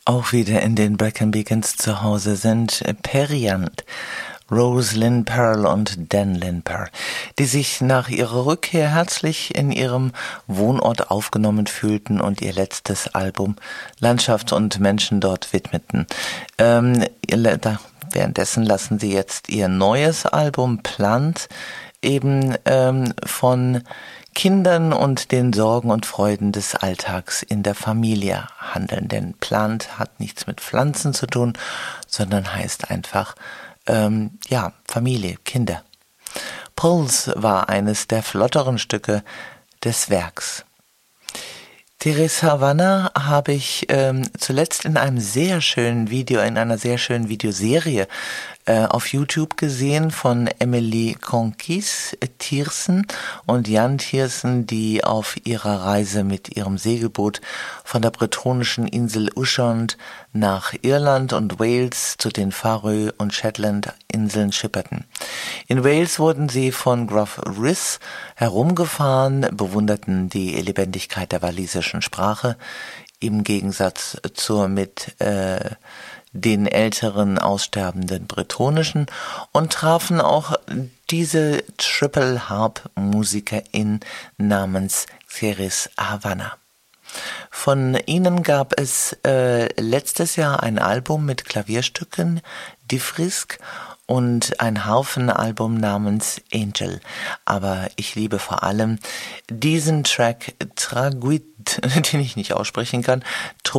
auch wieder in den Brecon Beacons zu Hause sind Periant, Rose Lynn Pearl und Dan Lynn Pearl, die sich nach ihrer Rückkehr herzlich in ihrem Wohnort aufgenommen fühlten und ihr letztes Album Landschaft und Menschen dort widmeten. Währenddessen lassen sie jetzt ihr neues Album Plant eben von Kindern und den Sorgen und Freuden des Alltags in der Familie handeln. Denn Plant hat nichts mit Pflanzen zu tun, sondern heißt einfach Familie, Kinder. Pulse war eines der flotteren Stücke des Werks. Therese Havana habe ich zuletzt in einem sehr schönen Video, in einer sehr schönen Videoserie auf YouTube gesehen von Emily Conquis Thiersen und Jan Thiersen, die auf ihrer Reise mit ihrem Segelboot von der bretonischen Insel Ushant nach Irland und Wales zu den Faroe- und Shetland-Inseln schipperten. In Wales wurden sie von Gruff Rhys herumgefahren, bewunderten die Lebendigkeit der walisischen Sprache im Gegensatz zur mit den älteren aussterbenden bretonischen und trafen auch diese Triple Harp Musikerin namens Therese Havana. Von ihnen gab es letztes Jahr ein Album mit Klavierstücken, Die Frisk, und ein Harfenalbum namens Angel. Aber ich liebe vor allem diesen Track Traguid, den ich nicht aussprechen kann,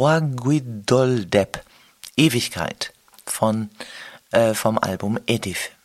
Traguidoldeb, Ewigkeit vom Album Edif.